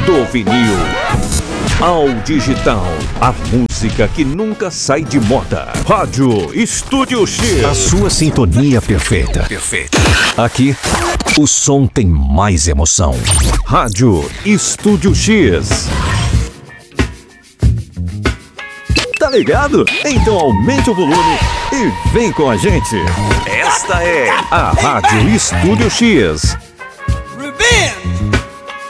Do vinil ao digital, a música que nunca sai de moda. Rádio Estúdio X. A sua sintonia perfeita. Aqui, o som tem mais emoção. Rádio Estúdio X. Tá ligado? Então aumente o volume e vem com a gente. Esta é a Rádio Estúdio X. Revenge!